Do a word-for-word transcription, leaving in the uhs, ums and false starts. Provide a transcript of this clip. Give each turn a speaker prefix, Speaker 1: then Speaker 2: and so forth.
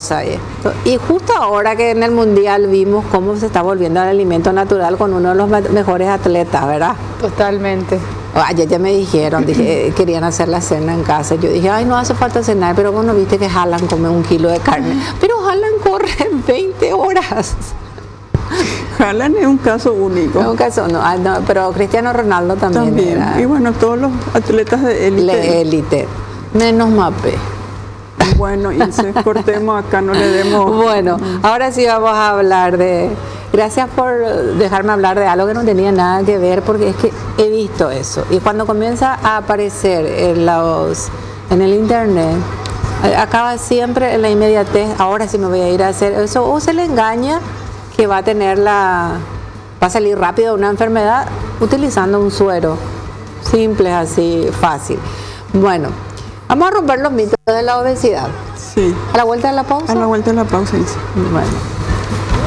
Speaker 1: cosa. Esto. Y justo ahora que en el Mundial vimos cómo se está volviendo al alimento natural con uno de los mejores atletas, ¿verdad?
Speaker 2: Totalmente.
Speaker 1: Ayer ya me dijeron, dije, querían hacer la cena en casa. Yo dije, ay, no hace falta cenar, pero bueno, viste que Haaland come un kilo de carne. Pero Haaland corre veinte horas.
Speaker 3: Haaland es un caso único.
Speaker 1: Es un caso, no, no, pero Cristiano Ronaldo también.
Speaker 3: También.
Speaker 1: Era,
Speaker 3: y bueno, todos los atletas de élite.
Speaker 1: élite. Menos Mbappé.
Speaker 3: Bueno, y se cortemos acá, no le demos.
Speaker 1: Bueno, ahora sí vamos a hablar de. Gracias por dejarme hablar de algo que no tenía nada que ver, porque es que he visto eso. Y cuando comienza a aparecer en, los, en el internet, acaba siempre en la inmediatez. Ahora sí me voy a ir a hacer eso. O se le engaña que va a tener la. Va a salir rápido una enfermedad utilizando un suero. Simple, así, fácil. Bueno, vamos a romper los mitos de la obesidad.
Speaker 3: Sí.
Speaker 1: ¿A la vuelta de la pausa?
Speaker 3: A la vuelta de la pausa, dice.
Speaker 1: Bueno.